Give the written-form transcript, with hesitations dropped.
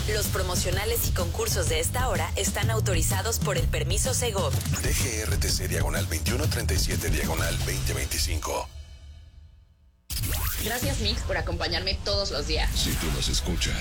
Los promocionales y concursos de esta hora están autorizados por el permiso Segov. DGRTC /2137/2025. Gracias, Mix, por acompañarme todos los días. Si tú nos escuchas,